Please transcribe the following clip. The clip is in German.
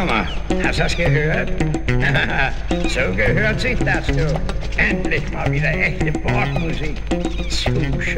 Sag mal, hast du das gehört? So gehört sich das, du. Endlich mal wieder echte Bordmusik. Zuschauer.